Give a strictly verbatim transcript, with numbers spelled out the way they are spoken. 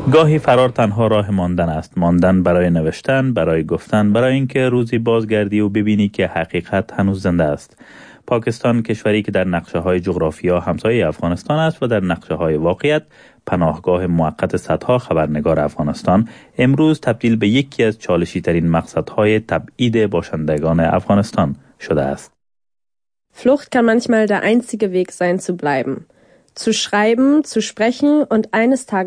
گاهی فرار تنها راه ماندن است. ماندن برای نوشتن، برای گفتن، برای اینکه روزی بازگردی و ببینی که حقیقت هنوز زنده است. پاکستان کشوری که در نقشه‌های جغرافیا همسایه افغانستان است و در نقشه‌های واقعیت پناهگاه موقت صدها خبرنگار افغانستان، امروز تبدیل به یکی از چالشی ترین مقصدهای تبعید باشندگان افغانستان شده است. Flucht kann manchmal der einzige Weg sein, zu bleiben. Zu schreiben, zu sprechen und eines Tages